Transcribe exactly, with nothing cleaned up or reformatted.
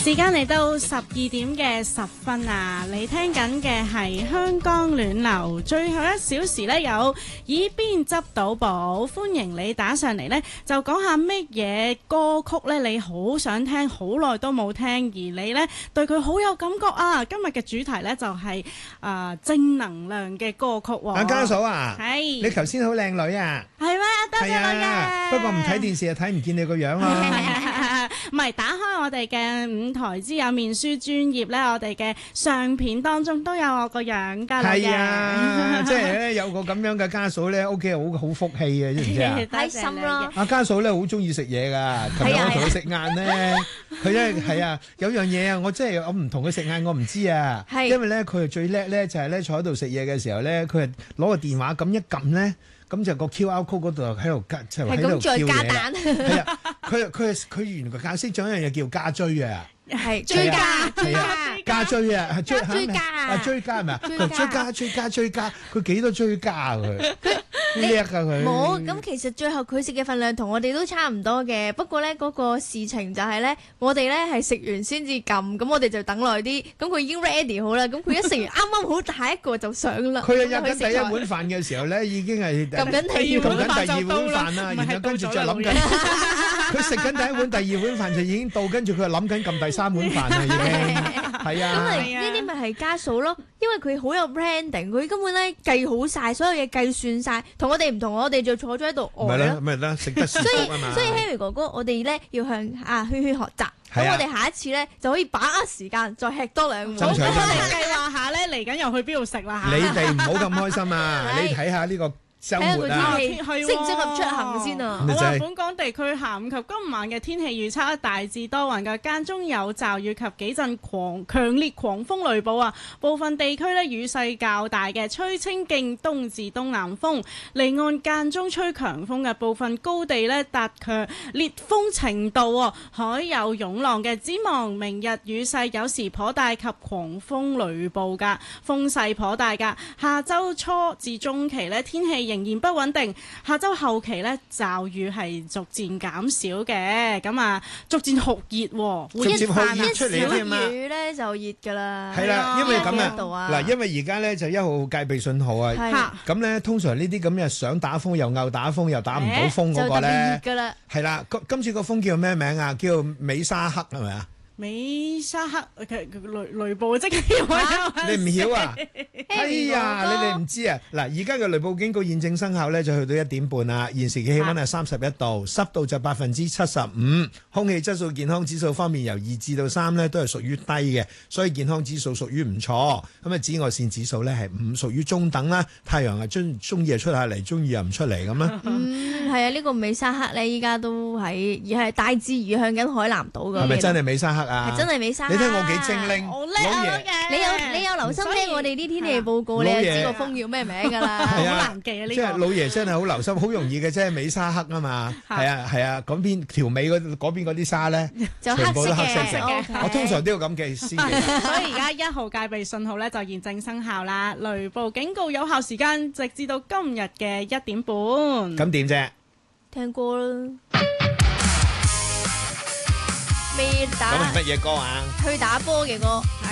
時間嚟到十二點嘅十分啊！你聽緊嘅係香江暖流，最後一小時呢，有耳邊執到寶，歡迎你打上嚟呢，就講下乜嘢歌曲呢？你好想聽，好耐都冇聽，而你呢對佢好有感覺啊！今日嘅主題呢，就係、是、誒、呃、正能量嘅歌曲喎、哦。 阿家嫂啊， 係你頭先好靚女啊， 係咩？多謝你嘅。 不過唔睇電視就睇唔見你個樣咯。 唔係，打開我哋嘅舞台之友面書專頁咧，我哋嘅相片當中都有我個樣㗎啦嘅。 係啊，即係咧有個咁樣嘅家嫂咧，屋企好好福氣嘅，知唔知啊？ 開心咯！ 阿家嫂咧好中意食嘢㗎，琴日我同佢食晏咧，佢咧係啊，有樣嘢啊，我真係我唔同佢食晏，我唔知啊，因為咧佢係最叻咧，就係咧坐喺度食嘢嘅時候咧，佢係攞個電話咁一撳咧。咁就個 Q R code 嗰度喺度加，就喺度叫嘢啦。係啊，佢佢佢原來解釋咗一樣嘢叫加追啊， 係追加， 係啊，加追啊，係追追加啊，追加係咪啊？追加追加追加，佢幾多追加啊佢？叻啊佢！ 冇咁，其實最後佢食嘅份量同我哋都差唔多嘅。不過咧，嗰個事情就係咧，我哋咧係食完先至撳，咁我哋就等耐啲。咁佢已經 ready 好啦，咁佢一食完啱啱好，下一個就上啦。 佢啊入緊第一碗飯嘅時候咧，已經係撳緊第二碗飯就到啦， 然後跟住就諗緊。佢食緊第一碗、第二碗飯就已經到，跟住佢又諗緊撳第三碗飯啦，已經係啊。 因為呢啲咪係家嫂咯，因為佢好有 branding，佢根本咧計好晒，所有嘢計算晒。同我哋唔同，我哋就坐咗喺度呆咯。 咪啦，咪啦，食得舒服啊嘛。 所以，所以 Harry 哥哥，我哋咧要向啊圈圈學習。咁我哋下一次咧就可以把握時間，再吃多兩碗。 好，咁我哋計劃下咧，嚟緊又去邊度食啦嚇。 你哋唔好咁開心啊！你睇下呢個週末啊， 適唔適合出行先啊？ 好啊！本港地區下午及今晚嘅天氣預測大致多雲嘅，間中有驟雨及幾陣狂強烈狂風雷暴啊！部分地區咧雨勢較大嘅，吹清勁東至東南風，離岸間中吹強風嘅，部分高地咧達強烈風程度喎，海有湧浪嘅。展望明日雨勢有時頗大及狂風雷暴㗎，風勢頗大㗎。下週初至中期咧天氣仍然不穩定，下周後期咧驟雨係逐漸減少嘅，咁啊逐漸酷熱， 逐漸酷熱出嚟添啊！ 雨咧就熱噶啦， 係啦，因為咁啊，嗱，因為而家咧就一號戒備信號啊，咁咧通常呢啲咁嘅想打風又拗打風又打唔到風嗰個咧，係啦，今次個風叫咩名啊？叫美沙克係咪啊？ 美沙克佢雷雷暴即係你唔曉啊？哎呀，你哋唔知啊！嗱，而家嘅雷暴警告現正生效咧，就去到一點半啦。現時嘅氣溫係三十一度，濕度就百分之七十五，空氣質素健康指數方面由二至到三咧都係屬於低嘅，所以健康指數屬於唔錯。咁啊，紫外線指數咧係五，屬於中等啦。太陽係中中意就出下嚟，中意又唔出嚟咁啦。 嗯，係啊，呢個美沙克咧，依家都喺而係大致移向緊海南島嘅。 係咪真係美沙克啊？ 係真係美沙克。 你睇我幾精靈， 好叻老爺。 你有你有留心聽我哋啲天氣報告，你就知個風叫咩名㗎啦。 好難記啊！呢個即係老爺真係好留心，好容易嘅啫。美沙克啊嘛，係啊係啊，嗰邊條尾嗰嗰邊嗰啲沙咧， 就黑色嘅。 我通常都要咁記先。 所以而家一號戒備信號咧就現正生效啦，雷暴警告有效時間直至到今日嘅一點半。 咁點啫？ 聽歌啦。未打。 咁係乜嘢歌啊？ 去打波嘅歌。